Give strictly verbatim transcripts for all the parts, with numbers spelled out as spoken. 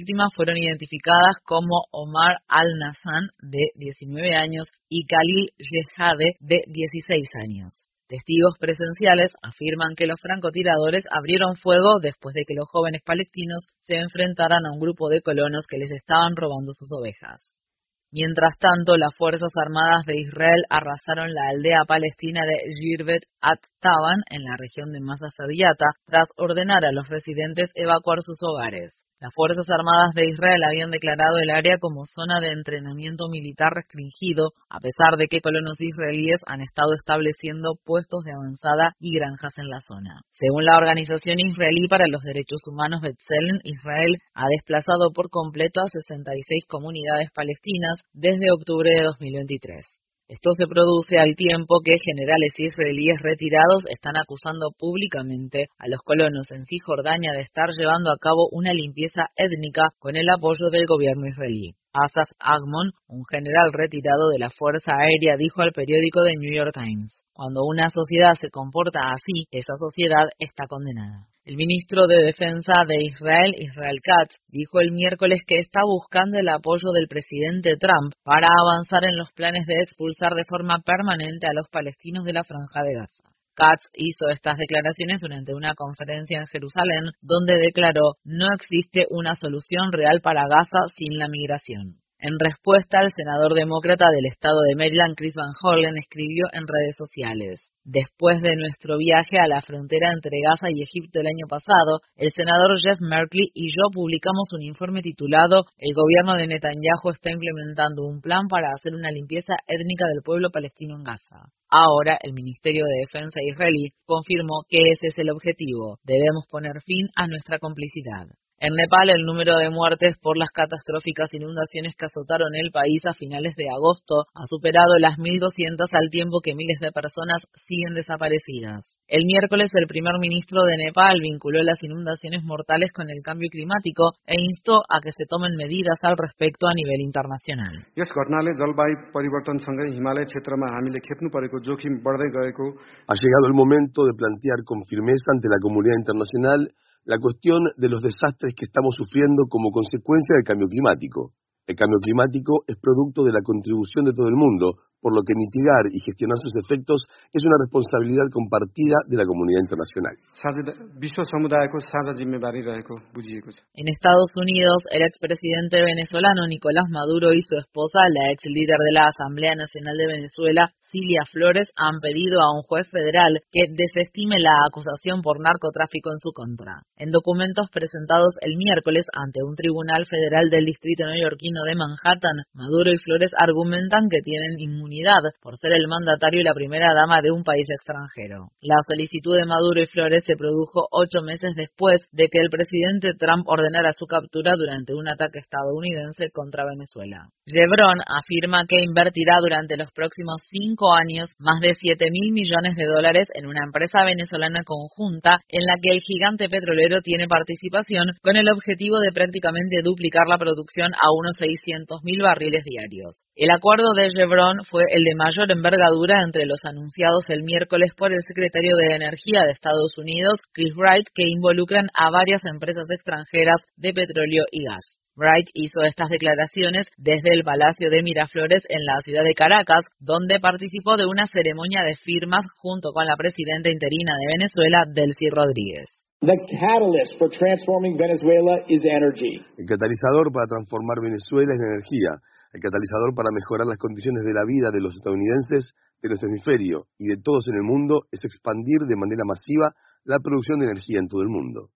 víctimas fueron identificadas como Omar al-Nassan, de diecinueve años, y Khalil Yehade, de dieciséis años. Testigos presenciales afirman que los francotiradores abrieron fuego después de que los jóvenes palestinos se enfrentaran a un grupo de colonos que les estaban robando sus ovejas. Mientras tanto, las Fuerzas Armadas de Israel arrasaron la aldea palestina de Jirvet at-Taban en la región de Masaferiata tras ordenar a los residentes evacuar sus hogares. Las Fuerzas Armadas de Israel habían declarado el área como zona de entrenamiento militar restringido, a pesar de que colonos israelíes han estado estableciendo puestos de avanzada y granjas en la zona. Según la Organización Israelí para los Derechos Humanos B'Tselem, Israel ha desplazado por completo a sesenta y seis comunidades palestinas desde octubre de dos mil veintitrés. Esto se produce al tiempo que generales israelíes retirados están acusando públicamente a los colonos en Cisjordania de estar llevando a cabo una limpieza étnica con el apoyo del gobierno israelí. Asaf Agmon, un general retirado de la Fuerza Aérea, dijo al periódico The New York Times: "Cuando una sociedad se comporta así, esa sociedad está condenada". El ministro de Defensa de Israel, Israel Katz, dijo el miércoles que está buscando el apoyo del presidente Trump para avanzar en los planes de expulsar de forma permanente a los palestinos de la Franja de Gaza. Katz hizo estas declaraciones durante una conferencia en Jerusalén, donde declaró: "No existe una solución real para Gaza sin la migración". En respuesta, el senador demócrata del estado de Maryland, Chris Van Hollen, escribió en redes sociales: "Después de nuestro viaje a la frontera entre Gaza y Egipto el año pasado, el senador Jeff Merkley y yo publicamos un informe titulado El gobierno de Netanyahu está implementando un plan para hacer una limpieza étnica del pueblo palestino en Gaza". Ahora, el Ministerio de Defensa israelí confirmó que ese es el objetivo: debemos poner fin a nuestra complicidad. En Nepal, el número de muertes por las catastróficas inundaciones que azotaron el país a finales de agosto ha superado las mil doscientas al tiempo que miles de personas siguen desaparecidas. El miércoles, el primer ministro de Nepal vinculó las inundaciones mortales con el cambio climático e instó a que se tomen medidas al respecto a nivel internacional. Ha llegado el momento de plantear con firmeza ante la comunidad internacional la cuestión de los desastres que estamos sufriendo como consecuencia del cambio climático. El cambio climático es producto de la contribución de todo el mundo, por lo que mitigar y gestionar sus efectos es una responsabilidad compartida de la comunidad internacional. En Estados Unidos, el expresidente venezolano Nicolás Maduro y su esposa, la ex líder de la Asamblea Nacional de Venezuela, Cilia Flores, han pedido a un juez federal que desestime la acusación por narcotráfico en su contra. En documentos presentados el miércoles ante un tribunal federal del distrito neoyorquino de Manhattan, Maduro y Flores argumentan que tienen inmunidad por ser el mandatario y la primera dama de un país extranjero. La solicitud de Maduro y Flores se produjo ocho meses después de que el presidente Trump ordenara su captura durante un ataque estadounidense contra Venezuela. Chevron afirma que invertirá durante los próximos cinco años más de siete mil millones de dólares en una empresa venezolana conjunta en la que el gigante petrolero tiene participación, con el objetivo de prácticamente duplicar la producción a unos seiscientos mil barriles diarios. El acuerdo de Chevron fue el de mayor envergadura entre los anunciados el miércoles por el secretario de Energía de Estados Unidos, Chris Wright, que involucran a varias empresas extranjeras de petróleo y gas. Wright hizo estas declaraciones desde el Palacio de Miraflores en la ciudad de Caracas, donde participó de una ceremonia de firmas junto con la presidenta interina de Venezuela, Delcy Rodríguez. The catalyst for transforming Venezuela is energy. El catalizador para transformar Venezuela es la energía. El catalizador para mejorar las condiciones de la vida de los estadounidenses, de nuestro hemisferio y de todos en el mundo es expandir de manera masiva la producción de energía en todo el mundo.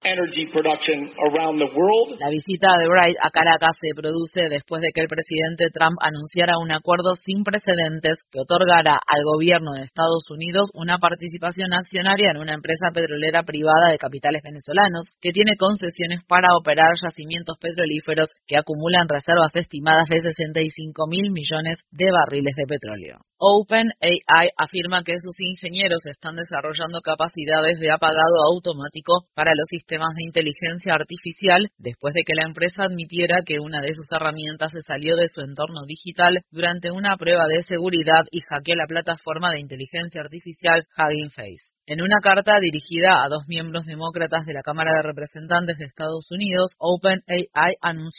La visita de Wright a Caracas se produce después de que el presidente Trump anunciara un acuerdo sin precedentes que otorgará al gobierno de Estados Unidos una participación accionaria en una empresa petrolera privada de capitales venezolanos que tiene concesiones para operar yacimientos petrolíferos que acumulan reservas estimadas de sesenta y cinco mil millones de barriles de petróleo. OpenAI afirma que sus ingenieros están desarrollando capacidades de apagado automático para los sistemas de inteligencia artificial después de que la empresa admitiera que una de sus herramientas se salió de su entorno digital durante una prueba de seguridad y hackeó la plataforma de inteligencia artificial Hugging Face. En una carta dirigida a dos miembros demócratas de la Cámara de Representantes de Estados Unidos, OpenAI anunció